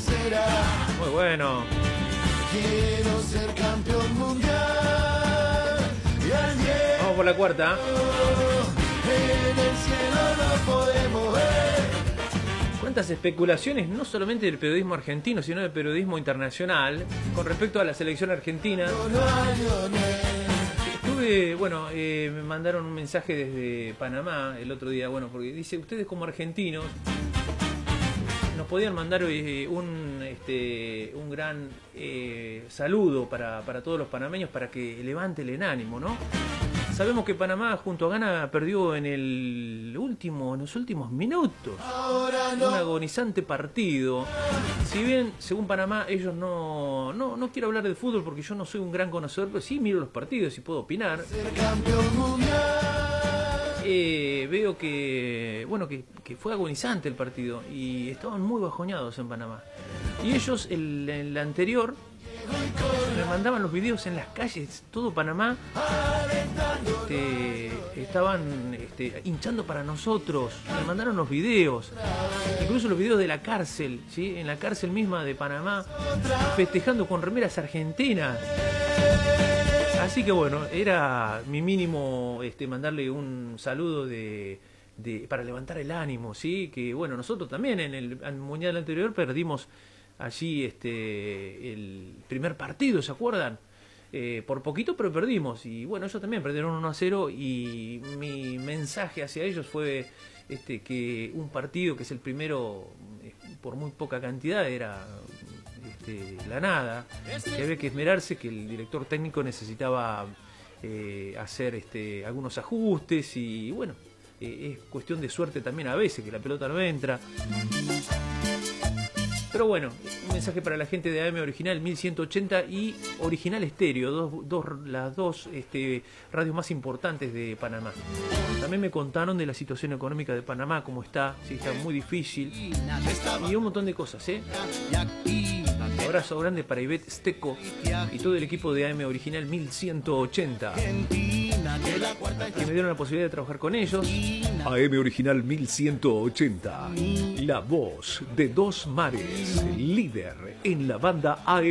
Muy bueno. Quiero ser campeón mundial. Y al cielo, Vamos por la cuarta. en el cielo lo podemos ver. ¿Cuántas especulaciones, no solamente del periodismo argentino, sino del periodismo internacional, con respecto a la selección argentina? Estuve, bueno, me mandaron un mensaje desde Panamá el otro día, bueno, porque dice, ustedes como argentinos nos podían mandar un gran saludo para todos los panameños para que levanten el ánimo, ¿no? Sabemos que Panamá junto a Ghana perdió en los últimos minutos. Un agonizante partido. Si bien, según Panamá, ellos no quiero hablar de fútbol porque yo no soy un gran conocedor, pero sí miro los partidos y puedo opinar. Veo que fue agonizante el partido y estaban muy bajoñados en Panamá. Y ellos, el anterior, me mandaban los videos en las calles, todo Panamá, estaban hinchando para nosotros, me mandaron los videos, incluso los videos de la cárcel, ¿sí? En la cárcel misma de Panamá, festejando con remeras argentinas. Así que bueno, era mi mínimo mandarle un saludo para levantar el ánimo, ¿sí? Que bueno, nosotros también en el mundial anterior perdimos allí el primer partido, ¿se acuerdan? Por poquito, pero perdimos. Y bueno, ellos también perdieron 1-0 y mi mensaje hacia ellos fue que un partido que es el primero por muy poca cantidad era la nada, que había que esmerarse, que el director técnico necesitaba hacer algunos ajustes y bueno, es cuestión de suerte también a veces, que la pelota no entra. Pero bueno, un mensaje para la gente de AM Original 1180 y Original Estéreo, las dos radios más importantes de Panamá. También me contaron de la situación económica de Panamá, cómo está, sí, está muy difícil. Y un montón de cosas, ¿eh? Un abrazo grande para Ivette Steco y todo el equipo de AM Original 1180. Que me dieron la posibilidad de trabajar con ellos. AM Original 1180, la voz de dos mares, líder en la banda AM.